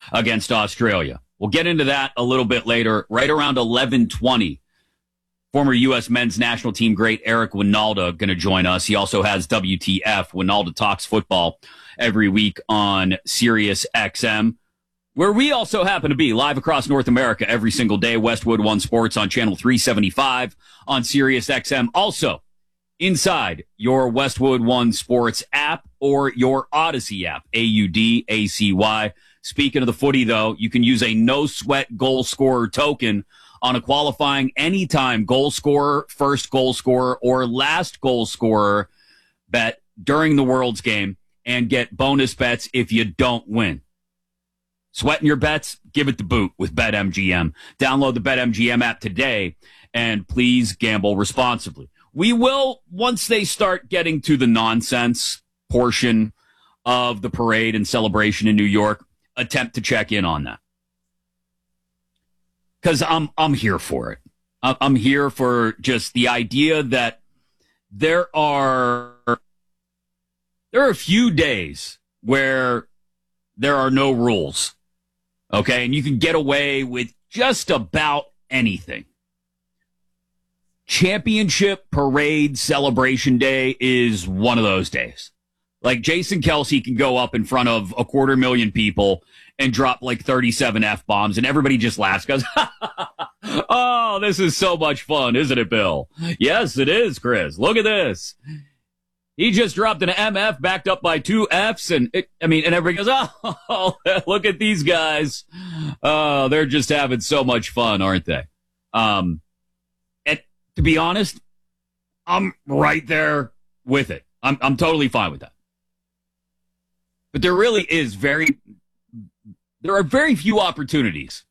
against Australia. We'll get into that a little bit later, right around 11:20. Former U.S. men's national team great Eric Wynalda going to join us. He also has WTF, Wynalda Talks Football, every week on Sirius XM, where we also happen to be live across North America every single day. Westwood One Sports on channel 375 on Sirius XM. Also, inside your Westwood One Sports app or your Odyssey app, AUDACY. Speaking of the footy, though, you can use a no-sweat goal scorer token on a qualifying anytime goal scorer, first goal scorer, or last goal scorer bet during the World's game and get bonus bets if you don't win. Sweating your bets? Give it the boot with BetMGM. Download the BetMGM app today, and please gamble responsibly. We will, once they start getting to the nonsense portion of the parade and celebration in New York, attempt to check in on that. Because I'm here for it. I'm here for just the idea that there are a few days where there are no rules, okay? And you can get away with just about anything. Championship Parade Celebration Day is one of those days. Like, Jason Kelce can go up in front of 250,000 people and drop like 37 F-bombs, and everybody just laughs, goes, oh, this is so much fun, isn't it, Bill? Yes, it is, Chris. Look at this. He just dropped an MF backed up by 2 Fs, and everybody goes, oh, look at these guys. Oh, they're just having so much fun, aren't they? And to be honest, I'm right there with it. I'm totally fine with that. But there really is there are very few opportunities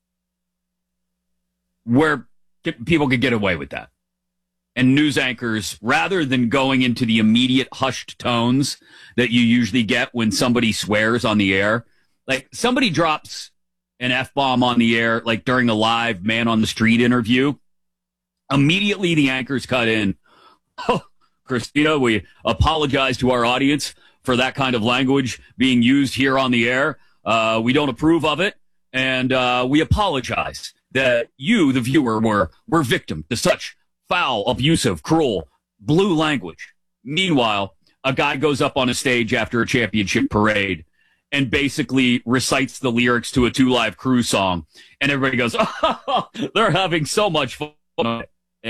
where people could get away with that. And news anchors, rather than going into the immediate hushed tones that you usually get when somebody swears on the air, like somebody drops an F-bomb on the air, like during a live man on the street interview, immediately the anchors cut in, oh, Christina, we apologize to our audience for that kind of language being used here on the air. We don't approve of it, and we apologize that you, the viewer, were victim to such foul, abusive, cruel, blue language. Meanwhile, a guy goes up on a stage after a championship parade and basically recites the lyrics to a 2 Live Crew song, and everybody goes, oh, they're having so much fun.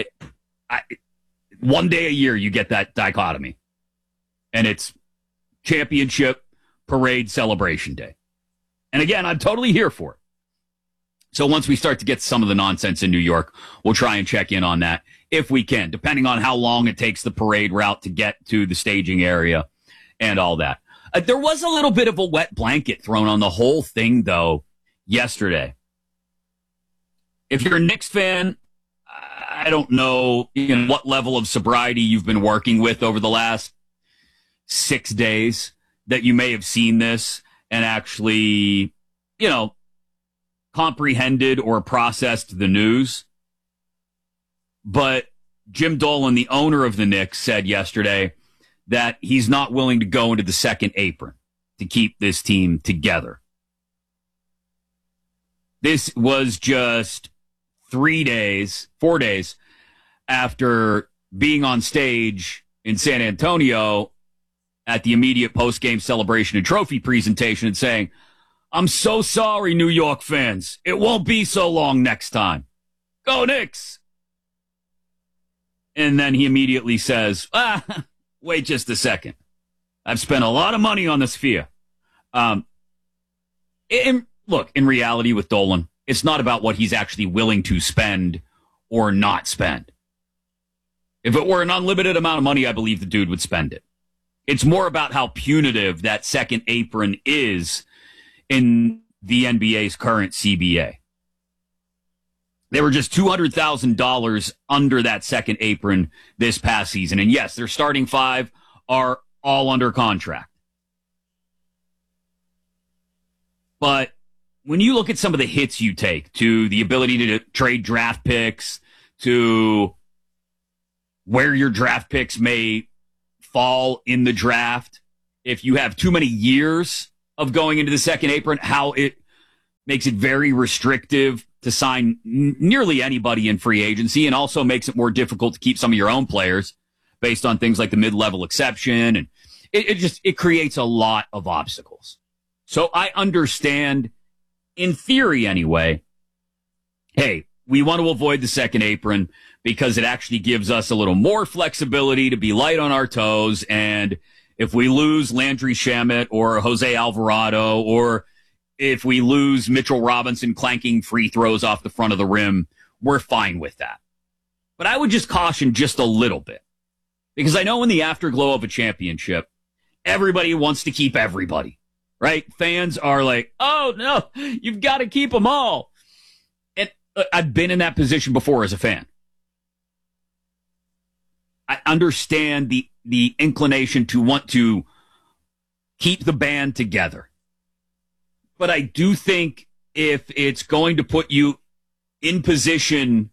One day a year you get that dichotomy, and it's Championship Parade Celebration Day. And again, I'm totally here for it. So once we start to get some of the nonsense in New York, we'll try and check in on that if we can, depending on how long it takes the parade route to get to the staging area and all that. There was a little bit of a wet blanket thrown on the whole thing, though, yesterday. If you're a Knicks fan, I don't know what level of sobriety you've been working with over the last 6 days that you may have seen this and actually, comprehended or processed the news. But Jim Dolan, the owner of the Knicks, said yesterday that he's not willing to go into the second apron to keep this team together. This was just 4 days after being on stage in San Antonio at the immediate post-game celebration and trophy presentation and saying, I'm so sorry, New York fans. It won't be so long next time. Go Knicks! And then he immediately says, wait just a second. I've spent a lot of money on the Sphere. Look, in reality with Dolan, it's not about what he's actually willing to spend or not spend. If it were an unlimited amount of money, I believe the dude would spend it. It's more about how punitive that second apron is in the NBA's current CBA. They were just $200,000 under that second apron this past season. And yes, their starting 5 are all under contract. But when you look at some of the hits you take to the ability to trade draft picks, to where your draft picks may fall in the draft, if you have too many years of going into the second apron, how it makes it very restrictive to sign nearly anybody in free agency, and also makes it more difficult to keep some of your own players based on things like the mid-level exception. And it creates a lot of obstacles. So I understand, in theory anyway, hey, we want to avoid the second apron because it actually gives us a little more flexibility to be light on our toes. And if we lose Landry Shamet or Jose Alvarado, or if we lose Mitchell Robinson clanking free throws off the front of the rim, we're fine with that. But I would just caution just a little bit, because I know in the afterglow of a championship, everybody wants to keep everybody, right? Fans are like, oh, no, you've got to keep them all. And I've been in that position before as a fan. I understand the inclination to want to keep the band together. But I do think if it's going to put you in position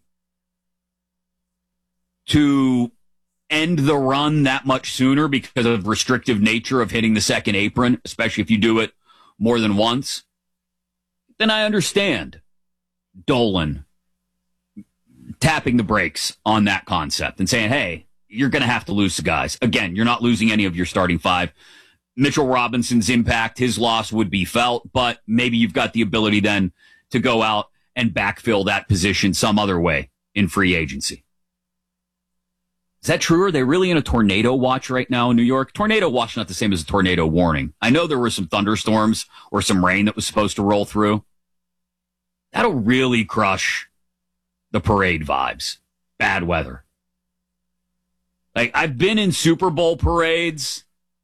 to end the run that much sooner because of the restrictive nature of hitting the second apron, especially if you do it more than once, then I understand Dolan tapping the brakes on that concept and saying, hey, you're going to have to lose the guys. Again, you're not losing any of your starting five. Mitchell Robinson's impact, his loss would be felt, but maybe you've got the ability then to go out and backfill that position some other way in free agency. Is that true? Are they really in a tornado watch right now in New York? Tornado watch, not the same as a tornado warning. I know there were some thunderstorms or some rain that was supposed to roll through. That'll really crush the parade vibes. Bad weather. Like, I've been in Super Bowl parades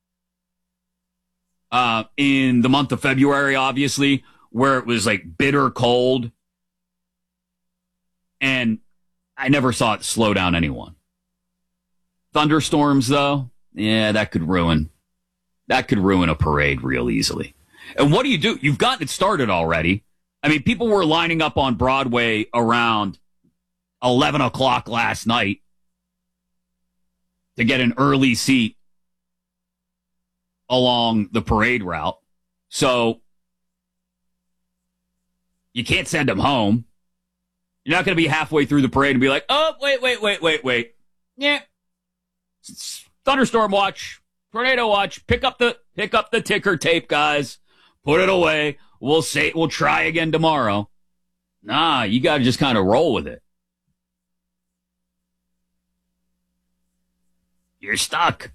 in the month of February, obviously, where it was like bitter cold. And I never saw it slow down anyone. Thunderstorms, though, yeah, that could ruin a parade real easily. And what do? You've gotten it started already. I mean, people were lining up on Broadway around 11 o'clock last night to get an early seat along the parade route. So you can't send them home. You're not going to be halfway through the parade and be like, oh, wait. Yeah. Thunderstorm watch, tornado watch, pick up the ticker tape, guys. Put it away. We'll try again tomorrow. Nah, you got to just kind of roll with it. You're stuck.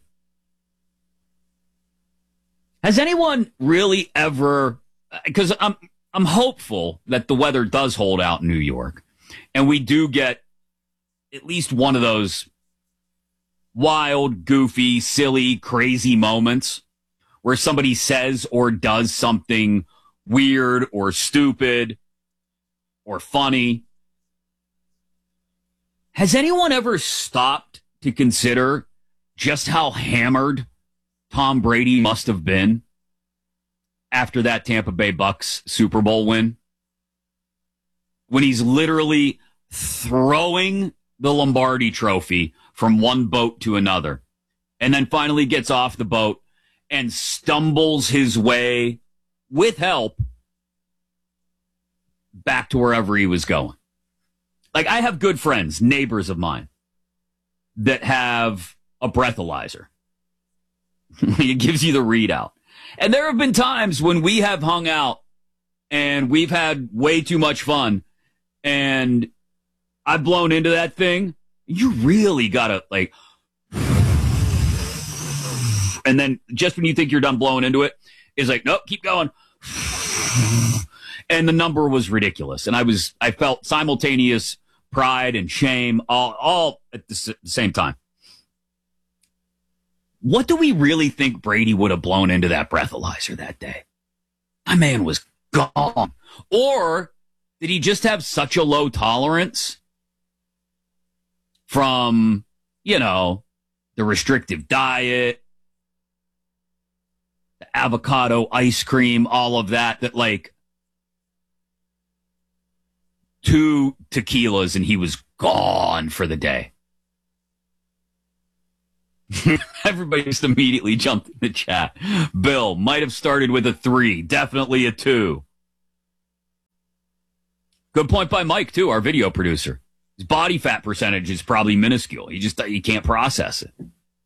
Has anyone really ever, because I'm hopeful that the weather does hold out in New York and we do get at least one of those wild, goofy, silly, crazy moments where somebody says or does something weird or stupid or funny. Has anyone ever stopped to consider just how hammered Tom Brady must have been after that Tampa Bay Bucks Super Bowl win? When he's literally throwing the Lombardi trophy from one boat to another, and then finally gets off the boat and stumbles his way, with help, back to wherever he was going. Like, I have good friends, neighbors of mine, that have a breathalyzer. It gives you the readout. And there have been times when we have hung out and we've had way too much fun and I've blown into that thing. You really gotta, like, and then just when you think you're done blowing into it, it's like, nope, keep going. And the number was ridiculous. And I felt simultaneous pride and shame all at the same time. What do we really think Brady would have blown into that breathalyzer that day? My man was gone. Or did he just have such a low tolerance from, the restrictive diet, the avocado ice cream, all of that, like 2 tequilas and he was gone for the day. Everybody just immediately jumped in the chat. Bill might have started with a 3, definitely a 2. Good point by Mike, too, our video producer. His body fat percentage is probably minuscule. He can't process it.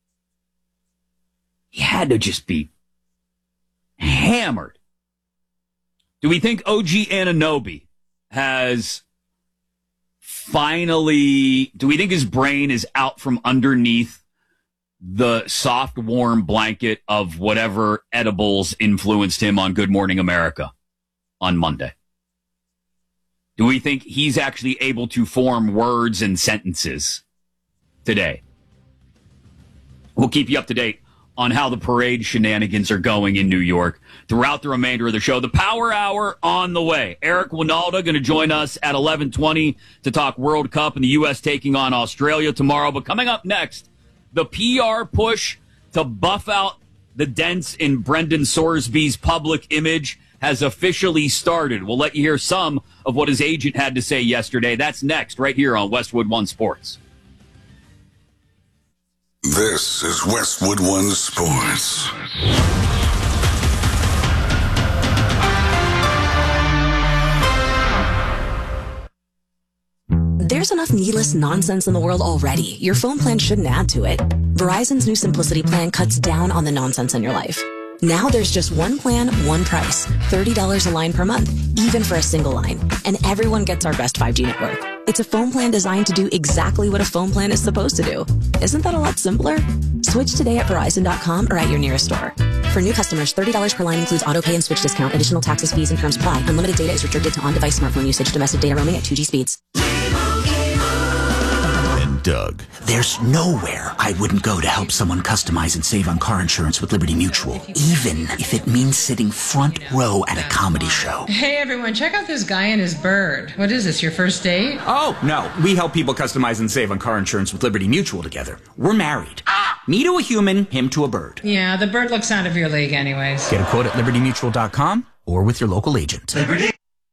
He had to just be hammered. Do we think OG Anunoby has finally... Do we think his brain is out from underneath the soft, warm blanket of whatever edibles influenced him on Good Morning America on Monday? Do we think he's actually able to form words and sentences today? We'll keep you up to date on how the parade shenanigans are going in New York throughout the remainder of the show. The Power Hour on the way. Eric Wynalda going to join us at 11:20 to talk World Cup and the U.S. taking on Australia tomorrow. But coming up next, the PR push to buff out the dents in Brendan Sorsby's public image has officially started. We'll let you hear some of what his agent had to say yesterday. That's next, right here on Westwood One Sports. This is Westwood One Sports. There's enough needless nonsense in the world already. Your phone plan shouldn't add to it. Verizon's new Simplicity plan cuts down on the nonsense in your life. Now there's just one plan, one price, $30 a line per month, even for a single line. And everyone gets our best 5G network. It's a phone plan designed to do exactly what a phone plan is supposed to do. Isn't that a lot simpler? Switch today at Verizon.com or at your nearest store. For new customers, $30 per line includes auto pay and switch discount. Additional taxes, fees, and terms apply. Unlimited data is restricted to on-device smartphone usage. Domestic data roaming at 2G speeds. Doug. There's nowhere I wouldn't go to help someone customize and save on car insurance with Liberty Mutual, even if it means sitting front row at a comedy show. Hey everyone, check out this guy and his bird. What is this, your first date? Oh, no. We help people customize and save on car insurance with Liberty Mutual together. We're married. Me to a human, him to a bird. Yeah, the bird looks out of your league anyways. Get a quote at libertymutual.com or with your local agent. Liberty.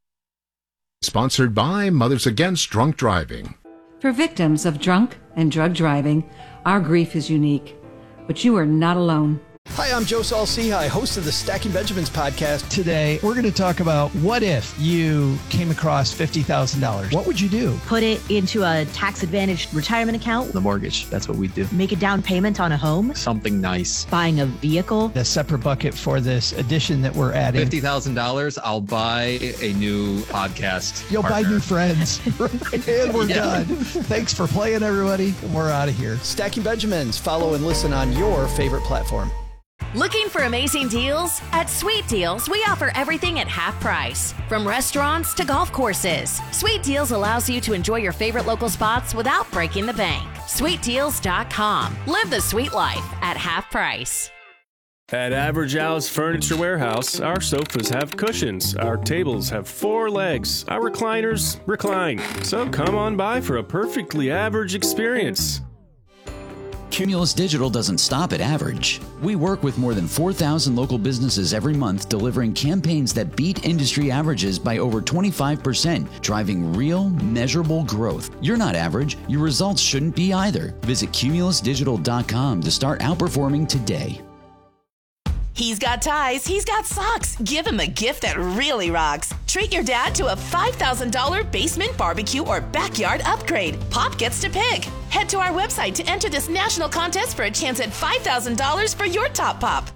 Sponsored by Mothers Against Drunk Driving. For victims of drunk and drug driving, our grief is unique, but you are not alone. Hi, I'm Joe Saul-Sehy, host of the Stacking Benjamins podcast. Today, we're going to talk about what if you came across $50,000? What would you do? Put it into a tax-advantaged retirement account. The mortgage, that's what we do. Make a down payment on a home. Something nice. Buying a vehicle. A separate bucket for this addition that we're adding. $50,000, I'll buy a new podcast. You'll partner. buy new friends. And we're done. Thanks for playing, everybody. And we're out of here. Stacking Benjamins. Follow and listen on your favorite platform. Looking for amazing deals? At Sweet Deals, we offer everything at half price. From restaurants to golf courses, Sweet Deals allows you to enjoy your favorite local spots without breaking the bank. SweetDeals.com. Live the sweet life at half price. At Average Al's Furniture Warehouse, our sofas have cushions, our tables have 4 legs, our recliners recline. So come on by for a perfectly average experience. Cumulus Digital doesn't stop at average. We work with more than 4,000 local businesses every month, delivering campaigns that beat industry averages by over 25%, driving real, measurable growth. You're not average. Your results shouldn't be either. Visit cumulusdigital.com to start outperforming today. He's got ties, he's got socks. Give him a gift that really rocks. Treat your dad to a $5,000 basement barbecue or backyard upgrade. Pop gets to pick. Head to our website to enter this national contest for a chance at $5,000 for your top pop.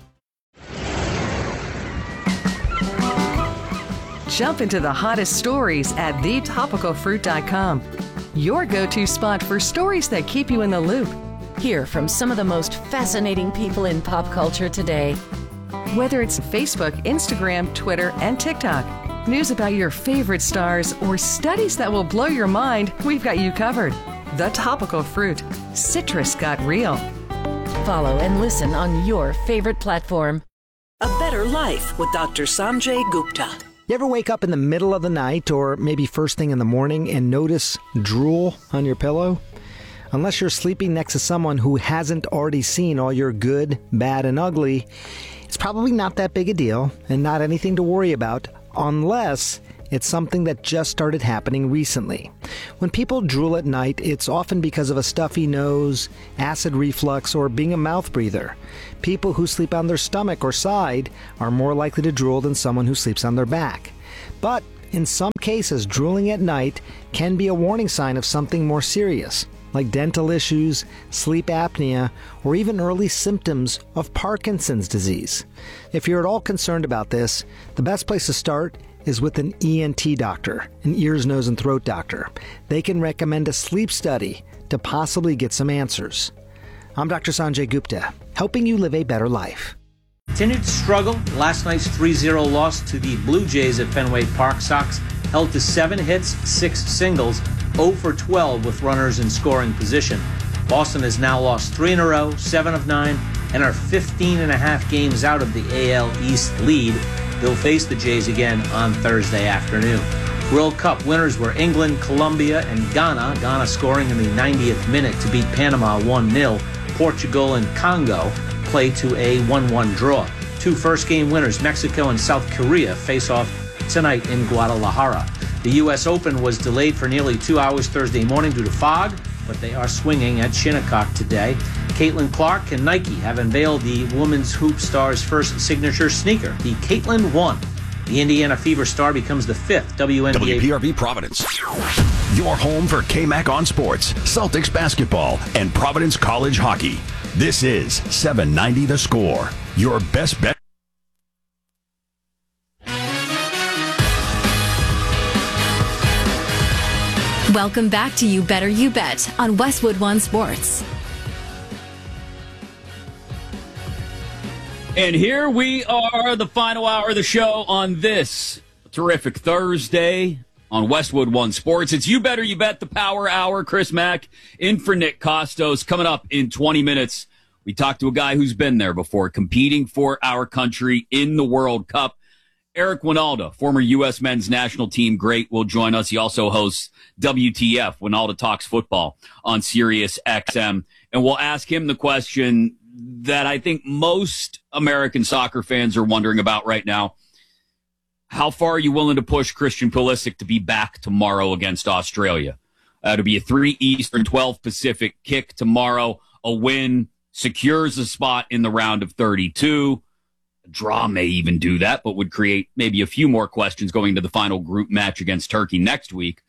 Jump into the hottest stories at thetopicalfruit.com. Your go-to spot for stories that keep you in the loop. Hear from some of the most fascinating people in pop culture today. Whether it's Facebook, Instagram, Twitter, and TikTok, news about your favorite stars, or studies that will blow your mind, we've got you covered. The Topical Fruit. Citrus got real. Follow and listen on your favorite platform. A Better Life with Dr. Sanjay Gupta. You ever wake up in the middle of the night or maybe first thing in the morning and notice drool on your pillow? Unless you're sleeping next to someone who hasn't already seen all your good, bad, and ugly, it's probably not that big a deal and not anything to worry about unless it's something that just started happening recently. When people drool at night, it's often because of a stuffy nose, acid reflux, or being a mouth breather. People who sleep on their stomach or side are more likely to drool than someone who sleeps on their back. But In some cases, drooling at night can be a warning sign of something more serious, like dental issues, sleep apnea, or even early symptoms of Parkinson's disease. If you're at all concerned about this, the best place to start is with an ENT doctor, an ears, nose, and throat doctor. They can recommend a sleep study to possibly get some answers. I'm Dr. Sanjay Gupta, helping you live a better life. Continued to struggle. Last night's 3-0 loss to the Blue Jays at Fenway Park. Sox held to 7 hits, 6 singles, 0 for 12 with runners in scoring position. Boston has now lost 3 in a row, 7 of 9, and are 15.5 games out of the AL East lead. They'll face the Jays again on Thursday afternoon. World Cup winners were England, Colombia, and Ghana. Ghana scoring in the 90th minute to beat Panama 1-0. Portugal and Congo play to a 1-1 draw. 2 first-game winners, Mexico and South Korea, face off tonight in Guadalajara. The U.S. Open was delayed for nearly 2 hours Thursday morning due to fog, but they are swinging at Shinnecock today. Caitlin Clark and Nike have unveiled the women's hoop star's first signature sneaker, the Caitlin 1. The Indiana Fever star becomes the 5th WNBA. WPRV Providence. Your home for KMAC on sports, Celtics basketball, and Providence College hockey. This is 790 The Score. Your best bet. Welcome back to You Better You Bet on Westwood One Sports. And here we are, the final hour of the show on this terrific Thursday on Westwood One Sports. It's You Better You Bet, the Power Hour. Chris Mack in for Nick Costos. Coming up in 20 minutes, we talked to a guy who's been there before, competing for our country in the World Cup. Eric Wynalda, former U.S. men's national team great, will join us. He also hosts WTF, Wynalda Talks Football, on Sirius XM. And we'll ask him the question that I think most American soccer fans are wondering about right now. How far are you willing to push Christian Pulisic to be back tomorrow against Australia? It'll be a 3 Eastern, 12 Pacific kick tomorrow. A win secures a spot in the round of 32. A draw may even do that, but would create maybe a few more questions going to the final group match against Turkey next week.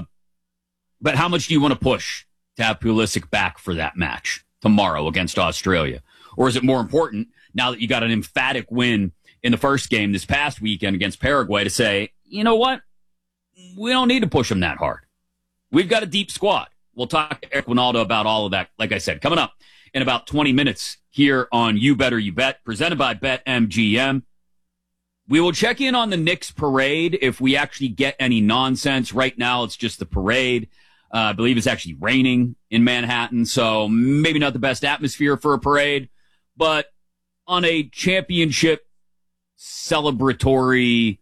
But how much do you want to push to have Pulisic back for that match tomorrow against Australia? Or is it more important, now that you got an emphatic win in the first game this past weekend against Paraguay, to say, you know what? We don't need to push them that hard. We've got a deep squad. We'll talk to Eric Wynalda about all of that, like I said, coming up in about 20 minutes here on You Better You Bet, presented by BetMGM. We will check in on the Knicks parade if we actually get any nonsense. Right now, it's just the parade. I believe it's actually raining in Manhattan, so maybe not the best atmosphere for a parade, but on a championship celebratory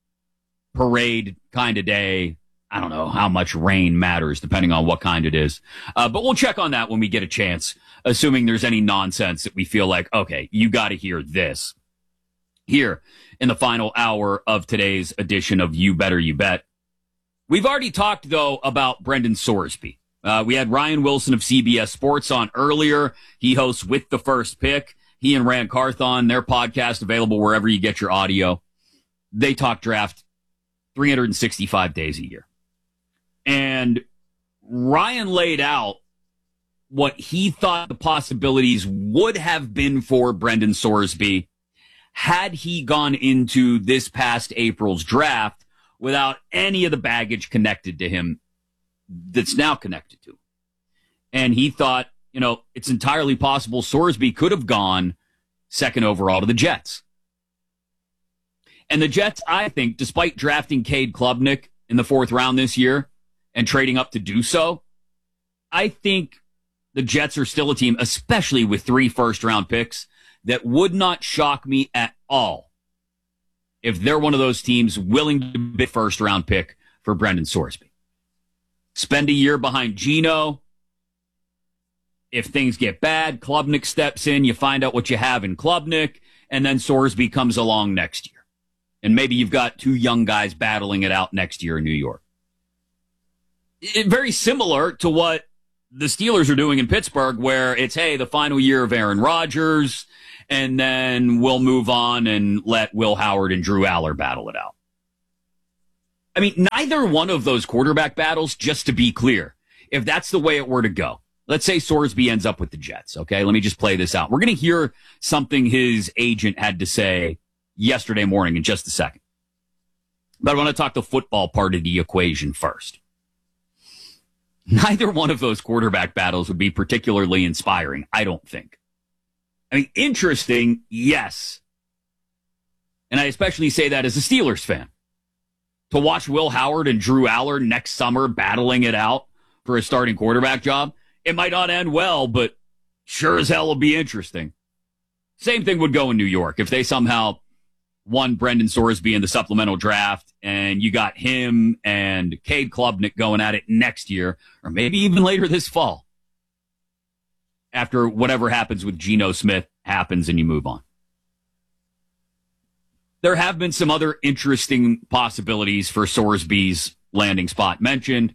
parade kind of day, I don't know how much rain matters, depending on what kind it is. But we'll check on that when we get a chance, assuming there's any nonsense that we feel like, okay, you got to hear this. Here in the final hour of today's edition of You Better You Bet. We've already talked, though, about Brendan Sorsby. We had Ryan Wilson of CBS Sports on earlier. He hosts With the First Pick. He and Rand Carthon, their podcast, available wherever you get your audio. They talk draft 365 days a year. And Ryan laid out what he thought the possibilities would have been for Brendan Sorsby had he gone into this past April's draft without any of the baggage connected to him that's now connected to him. And he thought, you know, it's entirely possible Sorsby could have gone second overall to the Jets. And the Jets, I think, despite drafting Cade Klubnik in the 4th round this year and trading up to do so, I think the Jets are still a team, especially with 3 first-round picks, that would not shock me at all if they're one of those teams willing to bid first-round pick for Brendan Sorsby. Spend a year behind Geno. If things get bad, Klubnik steps in, you find out what you have in Klubnik, and then Sorsby comes along next year. And maybe you've got 2 young guys battling it out next year in New York. Very similar to what the Steelers are doing in Pittsburgh, where it's, hey, the final year of Aaron Rodgers, and then we'll move on and let Will Howard and Drew Aller battle it out. I mean, neither one of those quarterback battles, just to be clear, if that's the way it were to go, let's say Sorsby ends up with the Jets, okay? Let me just play this out. We're going to hear something his agent had to say yesterday morning in just a second. But I want to talk the football part of the equation first. Neither one of those quarterback battles would be particularly inspiring, I don't think. I mean, interesting, yes. And I especially say that as a Steelers fan. To watch Will Howard and Drew Aller next summer battling it out for a starting quarterback job, it might not end well, but sure as hell will be interesting. Same thing would go in New York. If they somehow won Brendan Sorsby in the supplemental draft and you got him and Cade Klubnik going at it next year, or maybe even later this fall, after whatever happens with Geno Smith happens and you move on. There have been some other interesting possibilities for Sorsby's landing spot mentioned.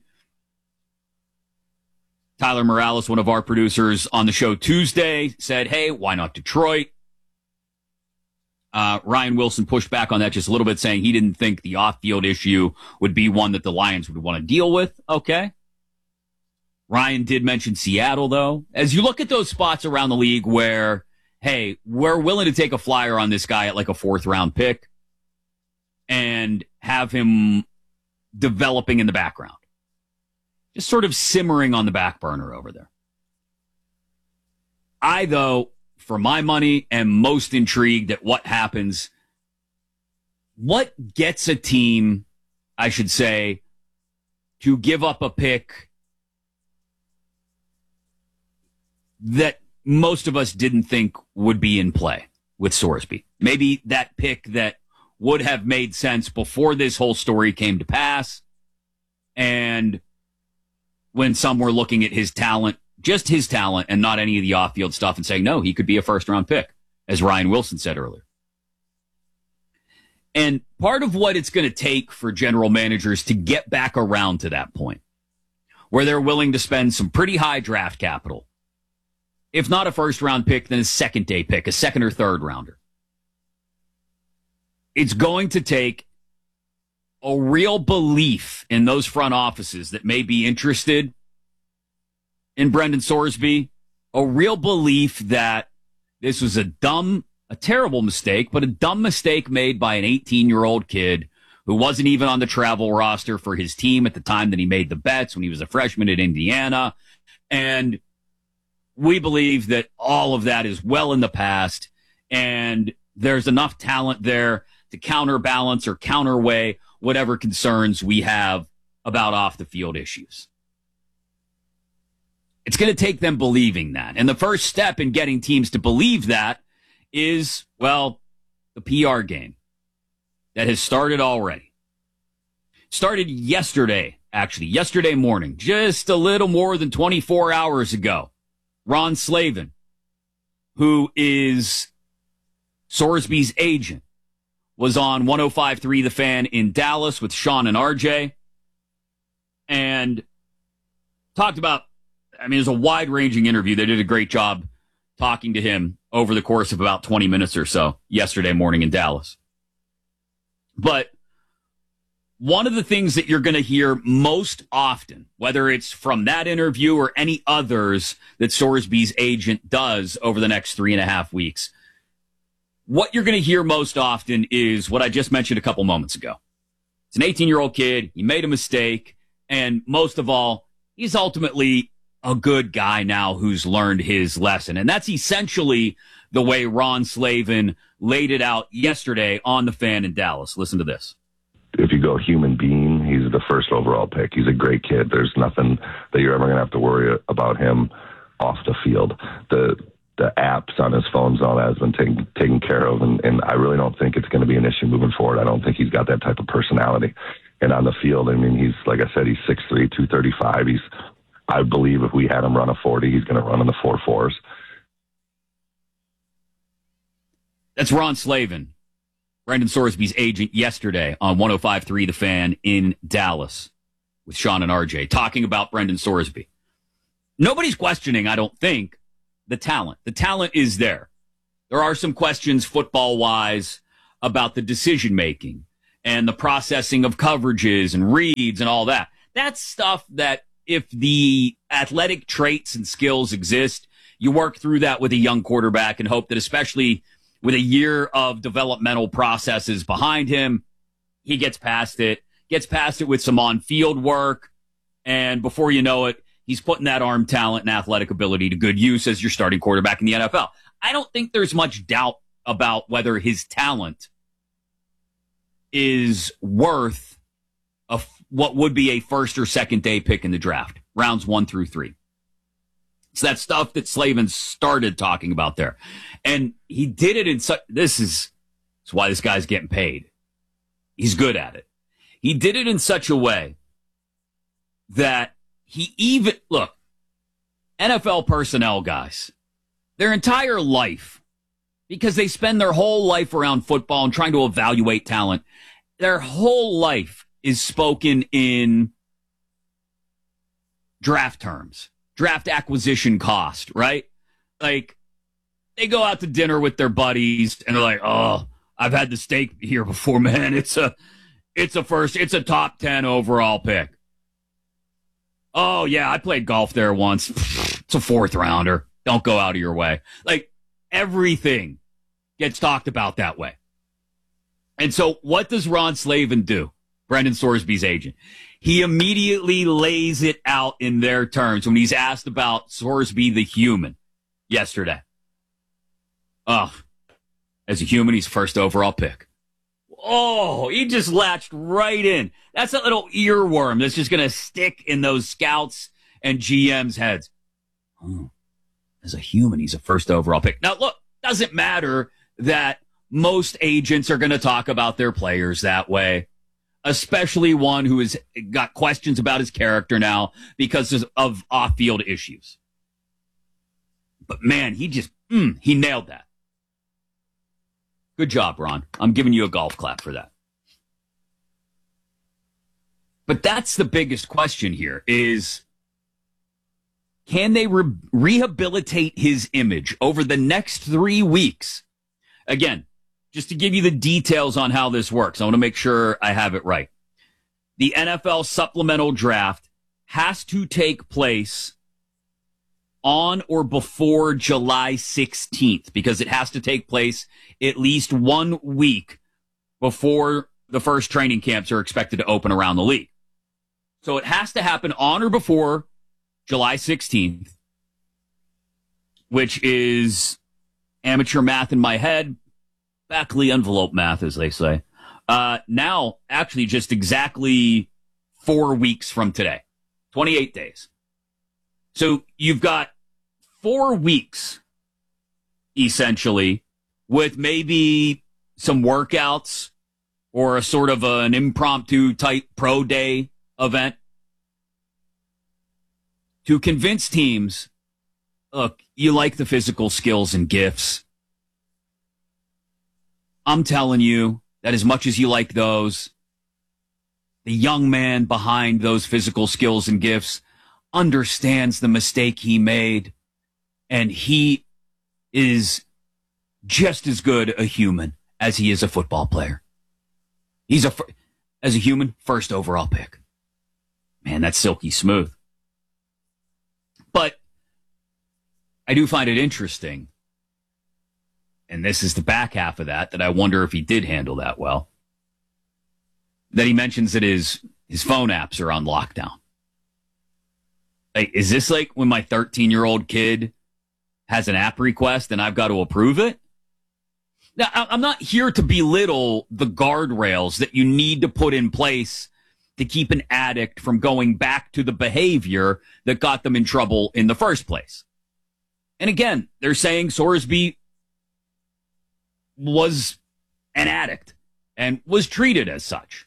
Tyler Morales, one of our producers on the show Tuesday, said, hey, why not Detroit? Ryan Wilson pushed back on that just a little bit, saying he didn't think the off-field issue would be one that the Lions would want to deal with. Okay. Ryan did mention Seattle, though. As you look at those spots around the league where, hey, we're willing to take a flyer on this guy at like a 4th-round pick and have him developing in the background. Just sort of simmering on the back burner over there. I, though, for my money, am most intrigued at what happens. What gets a team, I should say, to give up a pick that most of us didn't think would be in play with Sorsby? Maybe that pick that would have made sense before this whole story came to pass. And when some were looking at his talent, just his talent and not any of the off-field stuff, and saying, no, he could be a first-round pick, as Ryan Wilson said earlier. And part of what it's going to take for general managers to get back around to that point, where they're willing to spend some pretty high draft capital, if not a first-round pick, then a second-day pick, a second or third-rounder. It's going to take a real belief in those front offices that may be interested in Brendan Sorsby, a real belief that this was a terrible mistake, but a dumb mistake made by an 18-year-old kid who wasn't even on the travel roster for his team at the time that he made the bets when he was a freshman at Indiana. And we believe that all of that is well in the past, and there's enough talent there to counterbalance or counterweigh whatever concerns we have about off-the-field issues. It's going to take them believing that. And the first step in getting teams to believe that is, well, the PR game that has started already. Started yesterday, actually, yesterday morning, just a little more than 24 hours ago. Ron Slavin, who is Sorsby's agent, was on 105.3 The Fan in Dallas with Sean and RJ and talked about, I mean, it was a wide-ranging interview. They did a great job talking to him over the course of about 20 minutes or so yesterday morning in Dallas. But one of the things that you're going to hear most often, whether it's from that interview or any others that Sorsby's agent does over the next 3.5 weeks, what you're going to hear most often is what I just mentioned a couple moments ago. It's an 18-year-old kid. He made a mistake. And most of all, he's ultimately a good guy now who's learned his lesson. And that's essentially the way Ron Slavin laid it out yesterday on The Fan in Dallas. Listen to this. If you go human being, he's the first overall pick. He's a great kid. There's nothing that you're ever going to have to worry about him off the field. The apps on his phones and all that has been taken care of, and I really don't think it's going to be an issue moving forward. I don't think he's got that type of personality. And on the field, I mean, he's, like I said, he's 6'3", 235. I believe if we had him run a 40, he's going to run in the 4.4s. That's Ron Slavin, Brendan Sorsby's agent, yesterday on 105.3 The Fan in Dallas with Sean and RJ, talking about Brendan Sorsby. Nobody's questioning, I don't think, the talent. The talent is there. There are some questions football-wise about the decision-making and the processing of coverages and reads and all that. That's stuff that if the athletic traits and skills exist, you work through that with a young quarterback and hope that, especially with a year of developmental processes behind him, he gets past it with some on-field work, and before you know it, he's putting that arm talent and athletic ability to good use as your starting quarterback in the NFL. I don't think there's much doubt about whether his talent is worth what would be a first or second day pick in the draft, rounds 1 through 3. It's that stuff that Slavin started talking about there. And he did it in such, this is why this guy's getting paid. He's good at it. He did it in such a way that look, NFL personnel guys, their entire life, because they spend their whole life around football and trying to evaluate talent, their whole life is spoken in draft terms, draft acquisition cost, right? Like, they go out to dinner with their buddies and they're like, oh, I've had the steak here before, man. It's a top 10 overall pick. Oh, yeah, I played golf there once. It's a 4th rounder. Don't go out of your way. Like, everything gets talked about that way. And so what does Ron Slavin do, Brendan Sorsby's agent? He immediately lays it out in their terms when he's asked about Sorsby the human yesterday. Oh, as a human, he's first overall pick. Oh, he just latched right in. That's a little earworm that's just going to stick in those scouts and GMs' heads. Oh, as a human, he's a first overall pick. Now, look, doesn't matter that most agents are going to talk about their players that way, especially one who has got questions about his character now because of off-field issues. But, man, he nailed that. Good job, Ron. I'm giving you a golf clap for that. But that's the biggest question here is, can they rehabilitate his image over the next 3 weeks? Again, just to give you the details on how this works, I want to make sure I have it right. The NFL supplemental draft has to take place on or before July 16th, because it has to take place at least 1 week before the first training camps are expected to open around the league. So it has to happen on or before July 16th, which is amateur math in my head, back-of-the envelope math, as they say. Now, actually, just exactly 4 weeks from today, 28 days. So you've got 4 weeks, essentially, with maybe some workouts or a sort of an impromptu type pro day event to convince teams, look, you like the physical skills and gifts. I'm telling you that as much as you like those, the young man behind those physical skills and gifts understands the mistake he made, and he is just as good a human as he is a football player. He's as a human, first overall pick. Man, that's silky smooth. But I do find it interesting, and this is the back half of that I wonder if he did handle that well, that he mentions that his phone apps are on lockdown. Like, is this like when my 13-year-old kid has an app request and I've got to approve it? Now, I'm not here to belittle the guardrails that you need to put in place to keep an addict from going back to the behavior that got them in trouble in the first place. And again, they're saying Sorsby was an addict and was treated as such.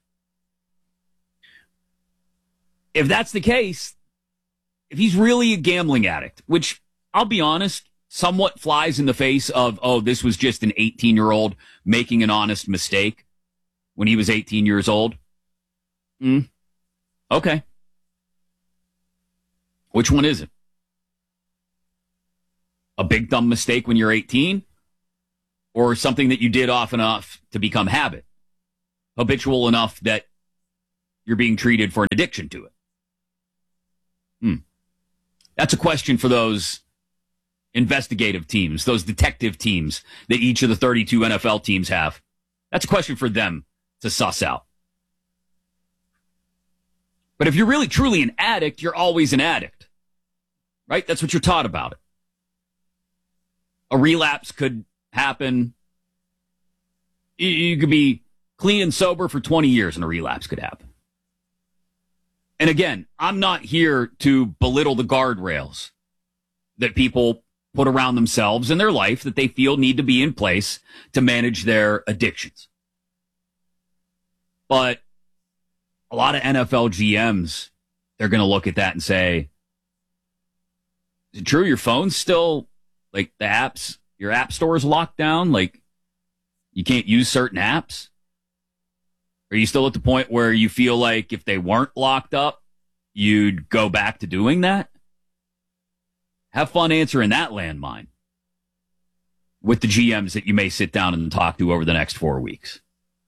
If that's the case, if he's really a gambling addict, which I'll be honest, somewhat flies in the face of, oh, this was just an 18-year-old making an honest mistake when he was 18 years old. Okay. Which one is it? A big dumb mistake when you're 18? Or something that you did off and off to become habit? habitual enough that you're being treated for an addiction to it? That's a question for those investigative teams, those detective teams that each of the 32 NFL teams have. That's a question for them to suss out. But if you're really truly an addict, you're always an addict, right? That's what you're taught about it. A relapse could happen. You could be clean and sober for 20 years and a relapse could happen. And again, I'm not here to belittle the guardrails that people put around themselves in their life that they feel need to be in place to manage their addictions. But a lot of NFL GMs, they're going to look at that and say, is it true your phone's still, like the apps, your app store is locked down? Like you can't use certain apps? Are you still at the point where you feel like if they weren't locked up, you'd go back to doing that? Have fun answering that landmine with the GMs that you may sit down and talk to over the next 4 weeks.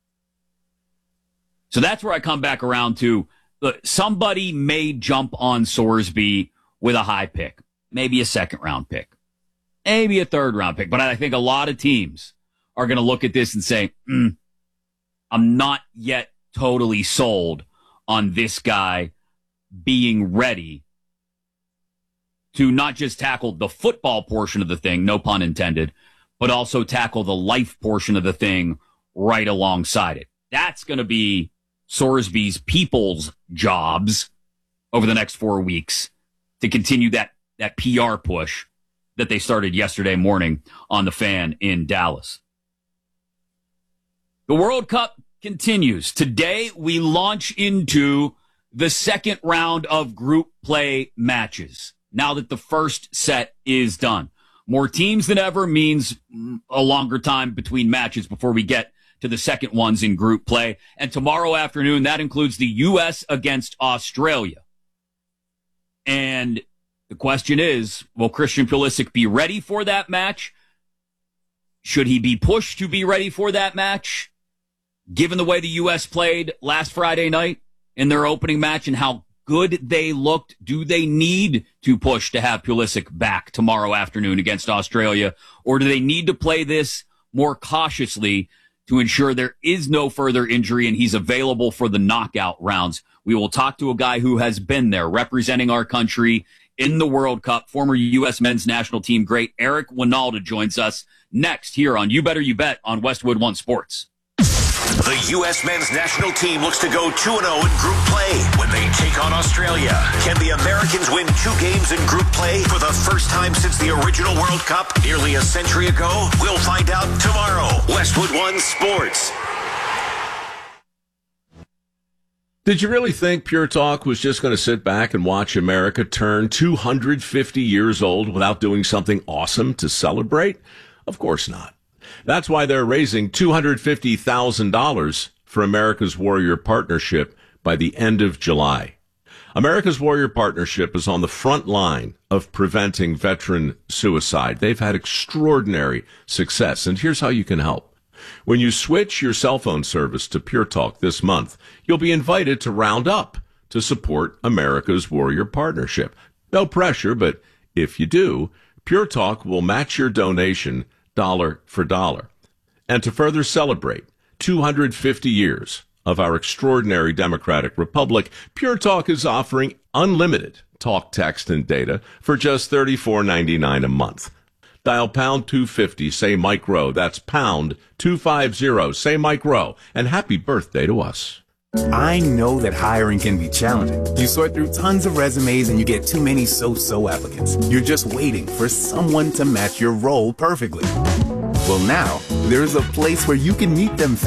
So that's where I come back around to. Look, somebody may jump on Sorsby with a high pick, maybe a second-round pick, maybe a third-round pick. But I think a lot of teams are going to look at this and say, I'm not yet totally sold on this guy being ready to not just tackle the football portion of the thing, no pun intended, but also tackle the life portion of the thing right alongside it. That's going to be Sorsby's people's jobs over the next 4 weeks to continue that PR push that they started yesterday morning on the Fan in Dallas. The World Cup continues. Today, we launch into the second round of group play matches, now that the first set is done. More teams than ever means a longer time between matches before we get to the second ones in group play. And tomorrow afternoon, that includes the U.S. against Australia. And the question is, will Christian Pulisic be ready for that match? Should he be pushed to be ready for that match? Given the way the U.S. played last Friday night in their opening match and how good they looked, do they need to push to have Pulisic back tomorrow afternoon against Australia? Or do they need to play this more cautiously to ensure there is no further injury and he's available for the knockout rounds? We will talk to a guy who has been there representing our country in the World Cup. Former U.S. men's national team great Eric Wynalda joins us next here on You Better You Bet on Westwood One Sports. The U.S. men's national team looks to go 2-0 in group play when they take on Australia. Can the Americans win 2 games in group play for the first time since the original World Cup nearly a century ago? We'll find out tomorrow. Westwood One Sports. Did you really think Pure Talk was just going to sit back and watch America turn 250 years old without doing something awesome to celebrate? Of course not. That's why they're raising $250,000 for America's Warrior Partnership by the end of July. America's Warrior Partnership is on the front line of preventing veteran suicide. They've had extraordinary success, and here's how you can help. When you switch your cell phone service to Pure Talk this month, you'll be invited to round up to support America's Warrior Partnership. No pressure, but if you do, Pure Talk will match your donation dollar for dollar. And to further celebrate 250 years of our extraordinary democratic republic, Pure Talk is offering unlimited talk, text, and data for just $34.99 a month. Dial pound 250, say Mike Rowe. That's pound 250, say Mike Rowe. And happy birthday to us. I know that hiring can be challenging. You sort through tons of resumes and you get too many so-so applicants. You're just waiting for someone to match your role perfectly. Well, now, there's a place where you can meet them fast.